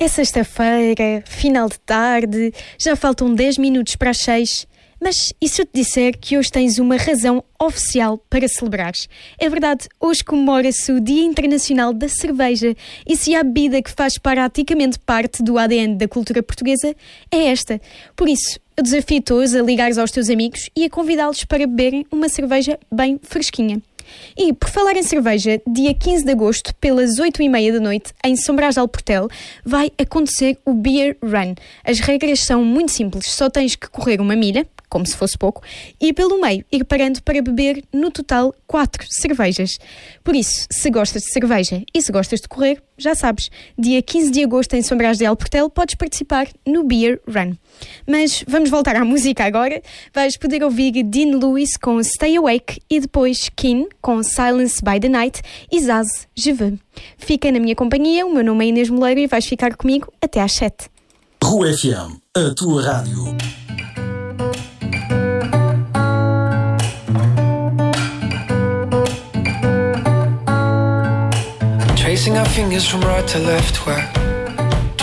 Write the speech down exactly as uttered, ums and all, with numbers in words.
É sexta-feira, final de tarde, já faltam dez minutos para as seis. Mas e se eu te disser que hoje tens uma razão oficial para celebrares? É verdade, hoje comemora-se o Dia Internacional da Cerveja e se há bebida que faz praticamente parte do A D N da cultura portuguesa, é esta. Por isso, eu desafio-te hoje a ligares aos teus amigos e a convidá-los para beberem uma cerveja bem fresquinha. E, por falar em cerveja, dia quinze de agosto, pelas oito e meia da noite, em São Brás de Alportel, vai acontecer o Beer Run. As regras são muito simples, só tens que correr uma milha, como se fosse pouco, e pelo meio ir parando para beber, no total, quatro cervejas. Por isso, se gostas de cerveja e se gostas de correr, já sabes, dia quinze de agosto em São Brás de Alportel podes participar no Beer Run. Mas vamos voltar à música agora. Vais poder ouvir Dean Lewis com Stay Awake e depois Keane com Silence by the Night e Zaz Je Veux. Fica na minha companhia, o meu nome é Inês Moleiro e vais ficar comigo até às sete. Rua F M, a tua rádio. Tracing our fingers from right to left, where